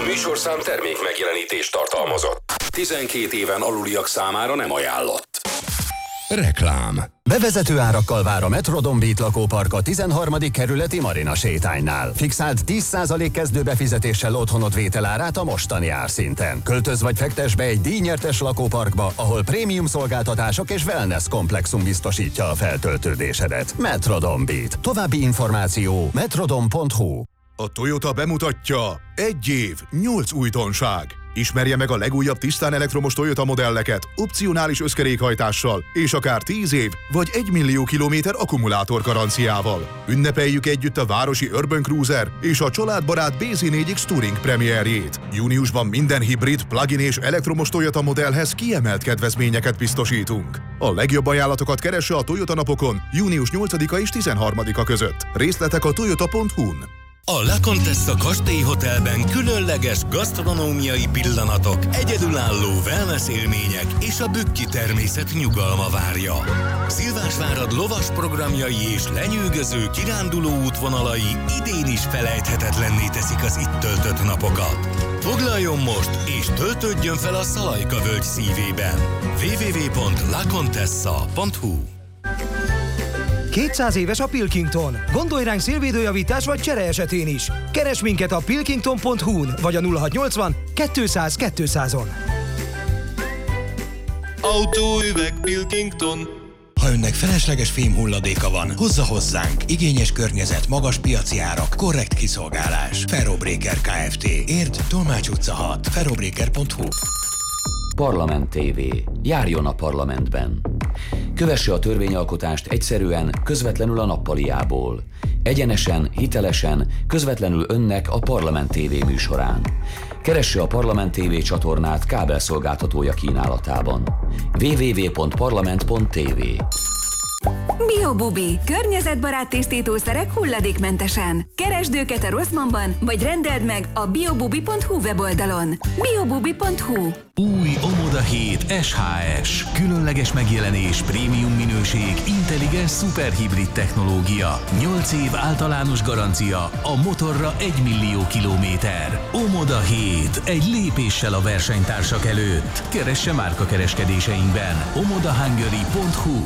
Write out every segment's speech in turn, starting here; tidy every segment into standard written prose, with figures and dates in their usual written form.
műsorszám termék megjelenítést tartalmazott. 12 éven aluliak számára nem ajánlott. Reklám. Bevezető árakkal vár a Metrodon Beat lakópark a 13. kerületi Marina sétánynál. Fixált 10% kezdőbefizetéssel otthonod vételárát a mostani árszinten. Költöz vagy fektes be egy díjnyertes lakóparkba, ahol prémium szolgáltatások és wellness komplexum biztosítja a feltöltődésedet. Metrodon Beat. További információ metrodon.hu. A Toyota bemutatja 1 év, 8 újdonság. Ismerje meg a legújabb tisztán elektromos Toyota modelleket, opcionális összkerékhajtással, és akár 10 év vagy 1 millió kilométer akkumulátor garanciával. Ünnepeljük együtt a városi Urban Cruiser és a családbarát BZ4X Touring premierjét. Júniusban minden hibrid, plug-in és elektromos Toyota modellhez kiemelt kedvezményeket biztosítunk. A legjobb ajánlatokat keresse a Toyota napokon június 8-a és 13-a között. Részletek a toyota.hu-n. A La Contessa kastélyhotelben különleges gasztronómiai pillanatok, egyedülálló wellness élmények és a bükki természet nyugalma várja. Szilvásvárad lovas programjai és lenyűgöző kiránduló útvonalai idén is felejthetetlenné teszik az itt töltött napokat. Foglaljon most és töltődjön fel a Szalajka völgy szívében. www.lacontessa.hu. 200 éves a Pilkington. Gondolj ránk szélvédőjavítás vagy csere esetén is. Keresd minket a pilkington.hu-n vagy a 0680 200 200-on. Autóüveg Pilkington. Ha önnek felesleges fémhulladéka van, hozza hozzánk. Igényes környezet, magas piaci árak, korrekt kiszolgálás. Ferrobreaker Kft. Érd, Tolmács utca 6. ferrobreaker.hu. Parlament TV. Járjon a parlamentben. Kövesse a törvényalkotást egyszerűen, közvetlenül a nappaliából. Egyenesen, hitelesen, közvetlenül önnek a Parlament TV műsorán. Keresse a Parlament TV csatornát kábelszolgáltatója kínálatában. www.parlament.tv. Biobubi. Környezetbarát tisztítószerek hulladékmentesen. Keresd őket a Rossmannban, vagy rendeld meg a biobubi.hu weboldalon. biobubi.hu. Új Omoda 7 SHS. Különleges megjelenés, prémium minőség, intelligens szuperhibrid technológia. 8 év általános garancia, a motorra 1 millió kilométer. Omoda 7. Egy lépéssel a versenytársak előtt. Keresse márkakereskedéseinkben. omodahungary.hu.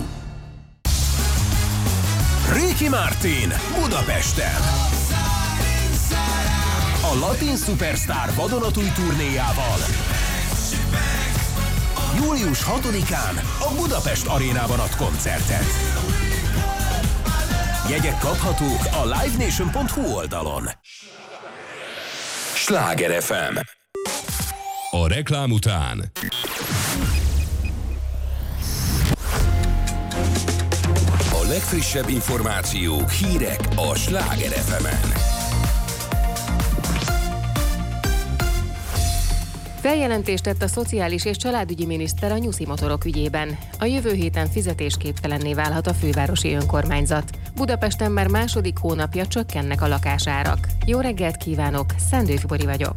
Ricky Martin Budapesten. A latin szupersztár vadonatúj turnéjával július 6-án a Budapest Arénában ad koncertet. Jegyek kaphatók a livenation.hu oldalon. Sláger FM. A reklám után a legfrissebb információk, hírek a Sláger FM-en. Feljelentést tett a szociális és családügyi miniszter a nyuszi motorok ügyében. A jövő héten fizetésképtelenné válhat a fővárosi önkormányzat. Budapesten már második hónapja csökkennek a lakásárak. Jó reggelt kívánok, Szendő Fibori vagyok.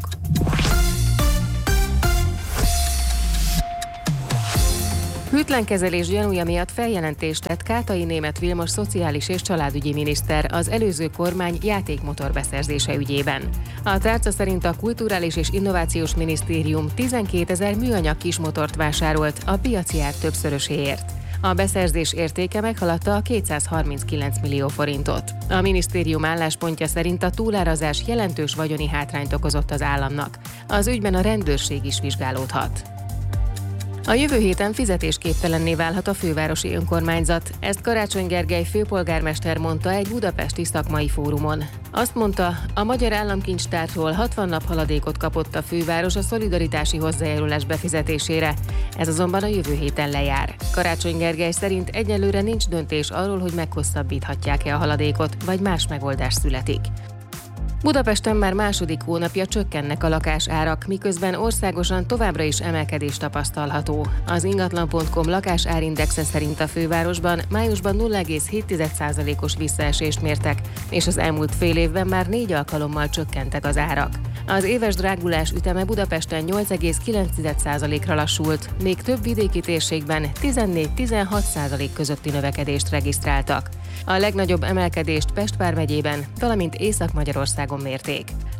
Hűtlenkezelés gyanúja miatt feljelentést tett Kátai Németh Vilmos szociális és családügyi miniszter az előző kormány játékmotor beszerzése ügyében. A tárca szerint a Kulturális és Innovációs Minisztérium 12 000 műanyag kismotort vásárolt a piaci ár többszöröséért. A beszerzés értéke meghaladta a 239 millió forintot. A minisztérium álláspontja szerint a túlárazás jelentős vagyoni hátrányt okozott az államnak. Az ügyben a rendőrség is vizsgálódhat. A jövő héten fizetésképtelenné válhat a fővárosi önkormányzat. Ezt Karácsony Gergely főpolgármester mondta egy budapesti szakmai fórumon. Azt mondta, a Magyar Államkincstártól 60 nap haladékot kapott a főváros a szolidaritási hozzájárulás befizetésére. Ez azonban a jövő héten lejár. Karácsony Gergely szerint egyelőre nincs döntés arról, hogy meghosszabbíthatják-e a haladékot, vagy más megoldás születik. Budapesten már második hónapja csökkennek a lakásárak, miközben országosan továbbra is emelkedés tapasztalható. Az ingatlan.com lakásárindexe szerint a fővárosban májusban 0,7%-os visszaesést mértek, és az elmúlt fél évben már 4 alkalommal csökkentek az árak. Az éves drágulás üteme Budapesten 8,9%-ra lassult, még több vidéki térségben 14-16% közötti növekedést regisztráltak. A legnagyobb emelkedést Pest vármegyében, valamint Észak-Magyarországon mérték.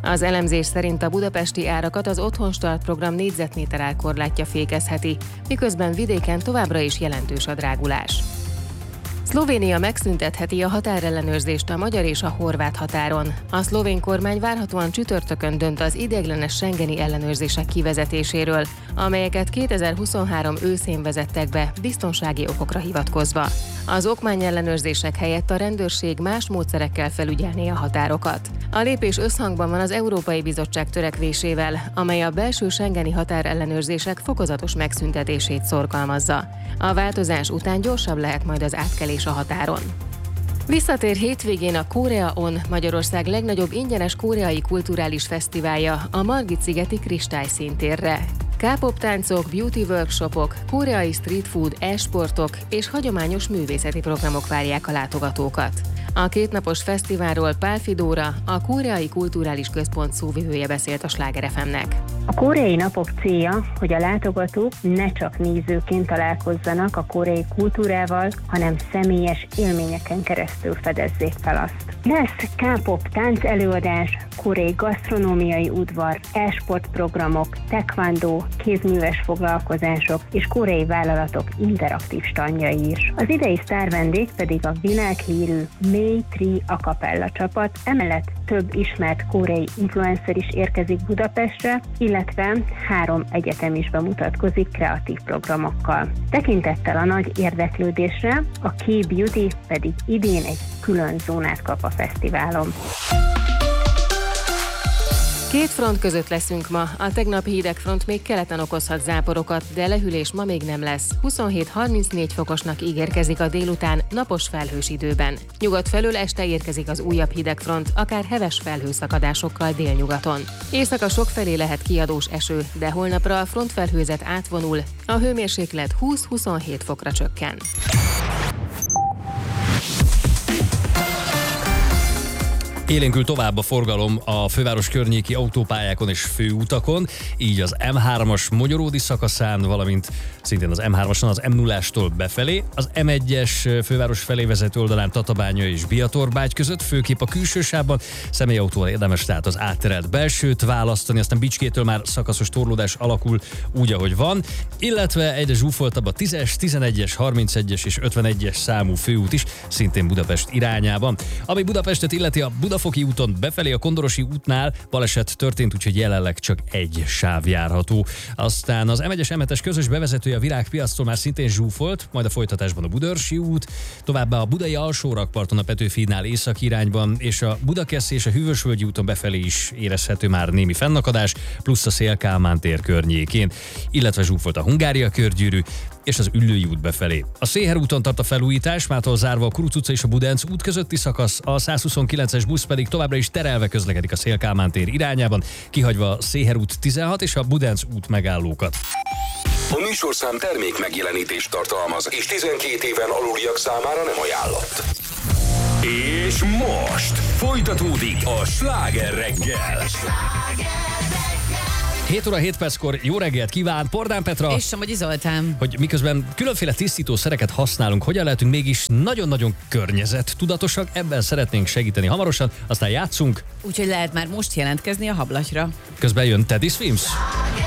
Az elemzés szerint a budapesti árakat az Otthonstart program négyzetméter árkorlátja fékezheti, miközben vidéken továbbra is jelentős a drágulás. Szlovénia megszüntetheti a határellenőrzést a magyar és a horvát határon. A szlovén kormány várhatóan csütörtökön dönt az ideiglenes schengeni ellenőrzések kivezetéséről, amelyeket 2023 őszén vezettek be biztonsági okokra hivatkozva. Az okmányellenőrzések helyett a rendőrség más módszerekkel felügyelné a határokat. A lépés összhangban van az Európai Bizottság törekvésével, amely a belső schengeni határellenőrzések fokozatos megszüntetését szorgalmazza. A változás után gyorsabb lehet majd az átkelés a határon. Visszatér hétvégén a Korea On, Magyarország legnagyobb ingyenes koreai kulturális fesztiválja, a Margit-szigeti Kristályszíntérre. K-pop táncok, beauty workshopok, koreai street food, e-sportok és hagyományos művészeti programok várják a látogatókat. A kétnapos fesztiválról Pál Fidóra, a Koreai Kulturális Központ szóvivője beszélt a Sláger FM-nek. A koreai napok célja, hogy a látogatók ne csak nézőként találkozzanak a koreai kultúrával, hanem személyes élményeken keresztül fedezzék fel azt. Lesz K-pop tánc előadás, koreai gasztronómiai udvar, e-sport programok, taekwondo, kézműves foglalkozások és koreai vállalatok interaktív standjai is. Az idei sztárvendég pedig a világhírű May Tree a cappella csapat, emellett több ismert koreai influencer is érkezik Budapestre, illetve 3 egyetem is bemutatkozik kreatív programokkal. Tekintettel a nagy érdeklődésre, a K-Beauty pedig idén egy külön zónát kap a fesztiválon. Két front között leszünk ma. A tegnapi hidegfront még keleten okozhat záporokat, de lehűlés ma még nem lesz. 27-34 fokosnak ígérkezik a délután napos felhős időben. Nyugat felől este érkezik az újabb hidegfront, akár heves felhőszakadásokkal délnyugaton. Éjszaka sokfelé lehet kiadós eső, de holnapra a frontfelhőzet átvonul, a hőmérséklet 20-27 fokra csökken. Élénkül tovább a forgalom a főváros környéki autópályákon és főutakon, így az M3-as Mogyoródi szakaszán, valamint szintén az M3-ason az M0-ástól befelé, az M1-es főváros felé vezető oldalán Tatabánya és Biatorbágy között, főképp a külső sávban, személyautóval érdemes tehát az átterelt belsőt választani, aztán Bicskétől már szakaszos torlódás alakul úgy, ahogy van, illetve egyre zsúfoltabb a 10-es, 11-es, 31-es és 51-es számú főút is, szintén Budapest irányában. Ami Budapestet illeti, a Budafoki úton befelé a Kondorosi útnál baleset történt, úgyhogy jelenleg csak egy sáv járható. Aztán az M1-es M7-es közös bevezetője a Virágpiactól már szintén zsúfolt, majd a folytatásban a Budaörsi út, továbbá a budai alsórakparton a Petőfi hídnál északi irányban, és a Budakeszi és a Hűvösvölgyi úton befelé is érezhető már némi fennakadás, plusz a Széll-Kálmán tér környékén, illetve zsúfolt a Hungária körgyűrű és az Üllői út befelé. A Széher úton tart a felújítás, mától zárva a Kuruc utca és a Budenc út közötti szakasz, a 129-es busz pedig továbbra is terelve közlekedik a Széll-Kálmán tér irányában, kihagyva a Széher út 16 és a Budenc út megállókat. A műsorszám termék megjelenítést tartalmaz, és 12 éven aluliak számára nem ajánlott. És most folytatódik a Sláger reggel. 7 óra 7 perckor jó reggelt kíván Pordán Petra. És Somogyi Zoltán. Hogy miközben különféle tisztítószereket használunk, hogyan lehetünk mégis nagyon-nagyon környezettudatosak, ebben szeretnénk segíteni hamarosan, aztán játszunk. Úgyhogy lehet már most jelentkezni a hablatyra. Közben jön Teddy Swims.